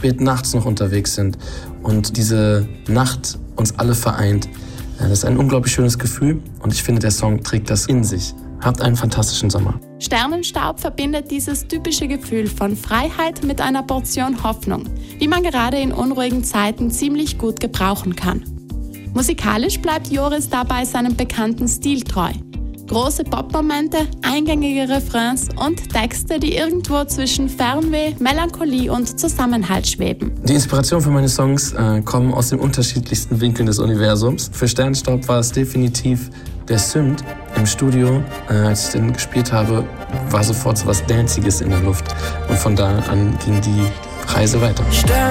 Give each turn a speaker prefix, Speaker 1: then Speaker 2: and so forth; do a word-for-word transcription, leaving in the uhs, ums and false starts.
Speaker 1: spät nachts noch unterwegs sind und diese Nacht uns alle vereint. Das ist ein unglaublich schönes Gefühl und ich finde, der Song trägt das in sich. Habt einen fantastischen Sommer.
Speaker 2: Sternenstaub verbindet dieses typische Gefühl von Freiheit mit einer Portion Hoffnung, die man gerade in unruhigen Zeiten ziemlich gut gebrauchen kann. Musikalisch bleibt Joris dabei seinem bekannten Stil treu. Große Popmomente, eingängige Refrains und Texte, die irgendwo zwischen Fernweh, Melancholie und Zusammenhalt schweben.
Speaker 1: Die Inspiration für meine Songs äh, kommen aus den unterschiedlichsten Winkeln des Universums. Für Sternenstaub war es definitiv der Synth im Studio. Äh, als ich den gespielt habe, war sofort so was Danciges in der Luft. Und von da an ging die Reise weiter.
Speaker 3: Stern